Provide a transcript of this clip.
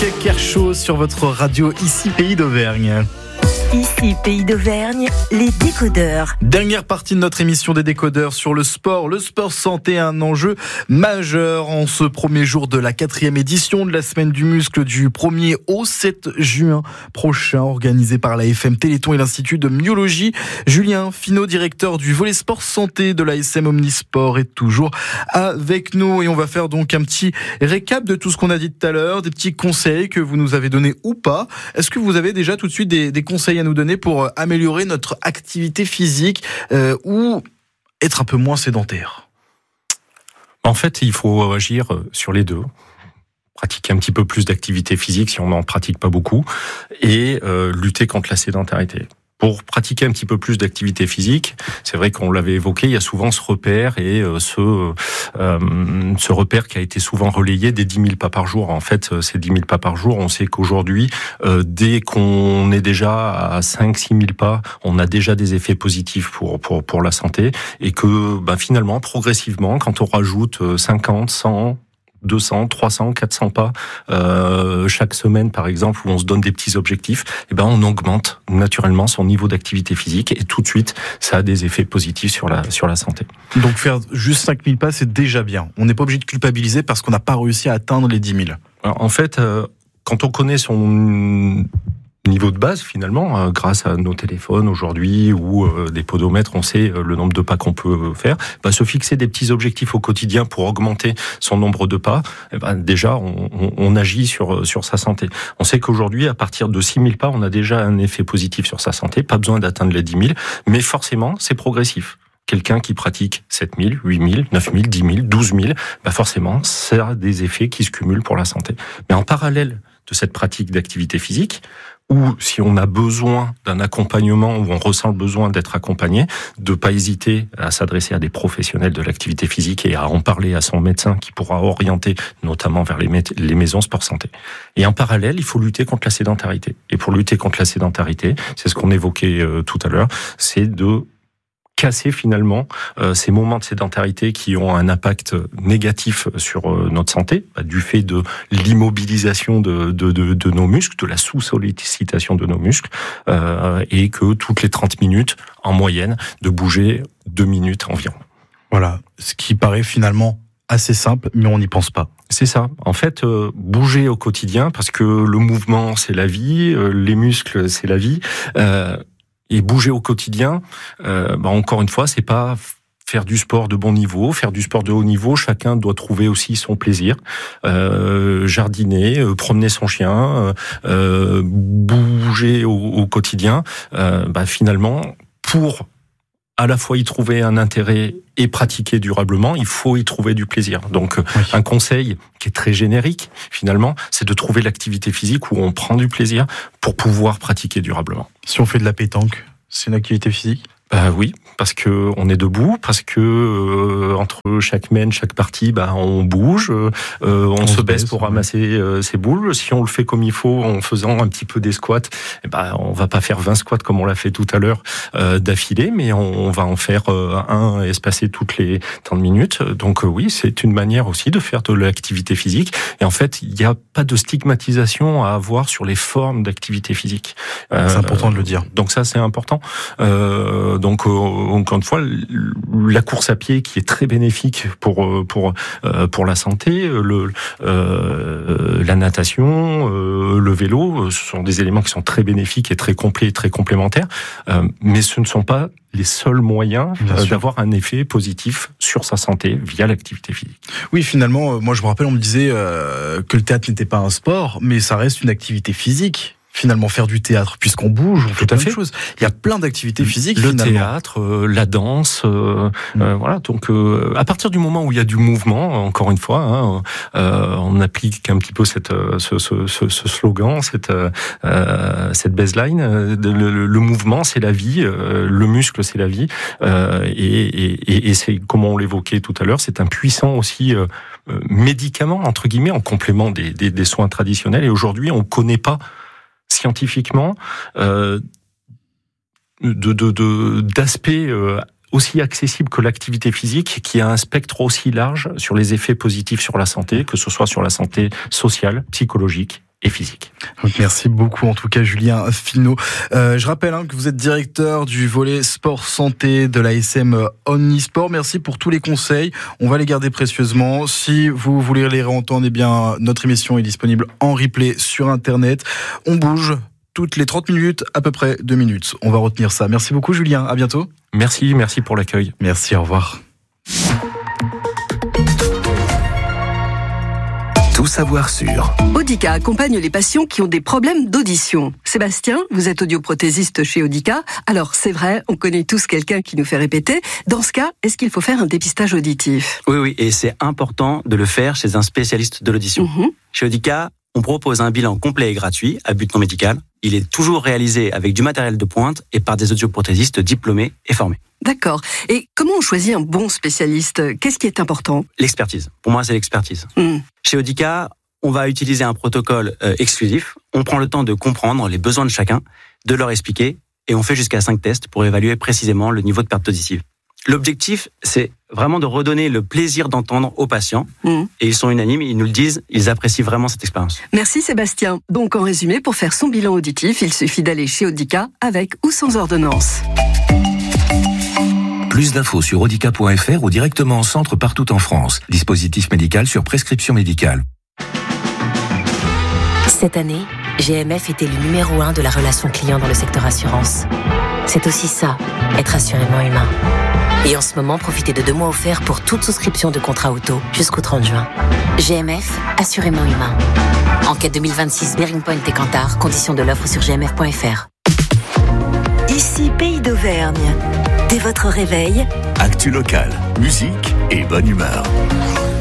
Kershaw sur votre radio ici Pays d'Auvergne. Ici, Pays d'Auvergne, les décodeurs. Dernière partie de notre émission des décodeurs sur le sport. Le sport santé a un enjeu majeur en ce premier jour de la 4e édition de la semaine du muscle du 1er au 7 juin prochain, organisée par la FM Téléthon et l'Institut de myologie. Julien Finot, directeur du volet sport santé de l'ASM Omnisport, est toujours avec nous et on va faire donc un petit récap de tout ce qu'on a dit tout à l'heure, des petits conseils que vous nous avez donnés ou pas. Est-ce que vous avez déjà tout de suite des conseils à nous donner pour améliorer notre activité physique ou être un peu moins sédentaire? En fait, il faut agir sur les deux. Pratiquer un petit peu plus d'activité physique si on n'en pratique pas beaucoup et lutter contre la sédentarité. Pour pratiquer un petit peu plus d'activité physique, c'est vrai qu'on l'avait évoqué, il y a souvent ce repère et ce repère qui a été souvent relayé des 10 000 pas par jour. En fait, ces 10 000 pas par jour, on sait qu'aujourd'hui, dès qu'on est déjà à 5 000 - 6 000 pas, on a déjà des effets positifs pour la santé et que finalement, progressivement, quand on rajoute 50, 100, 200, 300, 400 pas chaque semaine par exemple, où on se donne des petits objectifs, on augmente naturellement son niveau d'activité physique et tout de suite ça a des effets positifs sur la santé. Donc faire juste 5000 pas, c'est déjà bien. On n'est pas obligé de culpabiliser parce qu'on n'a pas réussi à atteindre les 10 000. Alors, en fait, quand on connaît son niveau de base finalement, grâce à nos téléphones aujourd'hui ou des podomètres, on sait le nombre de pas qu'on peut faire. Se fixer des petits objectifs au quotidien pour augmenter son nombre de pas, déjà on agit sur sa santé. On sait qu'aujourd'hui, à partir de 6 000 pas, on a déjà un effet positif sur sa santé, pas besoin d'atteindre les 10 000, mais forcément c'est progressif. Quelqu'un qui pratique 7 000, 8 000, 9 000, 10 000, 12 000, forcément ça a des effets qui se cumulent pour la santé. Mais en parallèle de cette pratique d'activité physique, ou si on a besoin d'un accompagnement, ou on ressent le besoin d'être accompagné, de pas hésiter à s'adresser à des professionnels de l'activité physique et à en parler à son médecin qui pourra orienter notamment vers les maisons sport santé. Et en parallèle, il faut lutter contre la sédentarité. Et pour lutter contre la sédentarité, c'est ce qu'on évoquait tout à l'heure, c'est de casser finalement ces moments de sédentarité qui ont un impact négatif sur notre santé, du fait de l'immobilisation de nos muscles, de la sous-sollicitation de nos muscles, et que toutes les 30 minutes, en moyenne, de bouger 2 minutes environ. Voilà, ce qui paraît finalement assez simple, mais on n'y pense pas. C'est ça. En fait, bouger au quotidien, parce que le mouvement, c'est la vie, les muscles, c'est la vie, et bouger au quotidien, encore une fois, c'est pas faire du sport de bon niveau, faire du sport de haut niveau. Chacun doit trouver aussi son plaisir. Jardiner, promener son chien, bouger au quotidien. Finalement, pour à la fois y trouver un intérêt et pratiquer durablement, il faut y trouver du plaisir. Donc, oui. Un conseil qui est très générique, finalement, c'est de trouver l'activité physique où on prend du plaisir pour pouvoir pratiquer durablement. Si on fait de la pétanque, c'est une activité physique ? Oui, parce que on est debout, parce que entre chaque mène, chaque partie, on bouge, on se baisse pour ramasser ses boules. Si on le fait comme il faut, en faisant un petit peu des squats, on va pas faire 20 squats comme on l'a fait tout à l'heure d'affilée, mais on va en faire un espacé toutes les 30 minutes. Donc oui, c'est une manière aussi de faire de l'activité physique. Et en fait, il n'y a pas de stigmatisation à avoir sur les formes d'activité physique. C'est important de le dire. Donc ça, c'est important. Donc encore une fois, la course à pied qui est très bénéfique pour la santé, la natation, le vélo, ce sont des éléments qui sont très bénéfiques et très complets, très complémentaires, mais ce ne sont pas les seuls moyens d'avoir un effet positif sur sa santé via l'activité physique. Oui, finalement, moi je me rappelle, on me disait que le théâtre n'était pas un sport, mais ça reste une activité physique. Finalement, faire du théâtre, puisqu'on bouge, on fait plein de choses. Il y a plein d'activités physiques. Le théâtre, la danse, voilà. Donc, à partir du moment où il y a du mouvement, encore une fois, on applique un petit peu ce slogan, cette baseline. Le mouvement, c'est la vie. Le muscle, c'est la vie. Et c'est, comme on l'évoquait tout à l'heure, c'est un puissant aussi médicament entre guillemets en complément des soins traditionnels. Et aujourd'hui, on connaît pas scientifiquement d'aspects aussi accessibles que l'activité physique, qui a un spectre aussi large sur les effets positifs sur la santé, que ce soit sur la santé sociale, psychologique et physique. Merci beaucoup en tout cas Julien Finot. Je rappelle que vous êtes directeur du volet sport santé de l'ASM Omnisport. Merci pour tous les conseils. On va les garder précieusement. Si vous voulez les réentendre, notre émission est disponible en replay sur Internet. On bouge toutes les 30 minutes, à peu près 2 minutes. On va retenir ça. Merci beaucoup Julien. À bientôt. Merci pour l'accueil. Merci, au revoir. Tout savoir sur. Audica accompagne les patients qui ont des problèmes d'audition. Sébastien, vous êtes audioprothésiste chez Audica. Alors, c'est vrai, on connaît tous quelqu'un qui nous fait répéter. Dans ce cas, est-ce qu'il faut faire un dépistage auditif ? Oui, et c'est important de le faire chez un spécialiste de l'audition. Chez Audica, on propose un bilan complet et gratuit à but non médical. Il est toujours réalisé avec du matériel de pointe et par des audioprothésistes diplômés et formés. D'accord. Et comment on choisit un bon spécialiste ? Qu'est-ce qui est important ? L'expertise. Pour moi, c'est l'expertise. Chez Audica, on va utiliser un protocole exclusif. On prend le temps de comprendre les besoins de chacun, de leur expliquer, et on fait jusqu'à 5 tests pour évaluer précisément le niveau de perte auditive. L'objectif, c'est vraiment de redonner le plaisir d'entendre aux patients. Et ils sont unanimes, ils nous le disent, ils apprécient vraiment cette expérience. Merci Sébastien. Donc en résumé, pour faire son bilan auditif, il suffit d'aller chez Audica avec ou sans ordonnance. Plus d'infos sur audica.fr ou directement en centre partout en France. Dispositif médical sur prescription médicale. Cette année, GMF était le numéro 1 de la relation client dans le secteur assurance. C'est aussi ça, être assurément humain. Et en ce moment, profitez de 2 mois offerts pour toute souscription de contrat auto jusqu'au 30 juin. GMF, assurément humain. Enquête 2026, Bearing Point et Kantar, conditions de l'offre sur gmf.fr. Ici Pays d'Auvergne. Dès votre réveil, Actu local, musique et bonne humeur.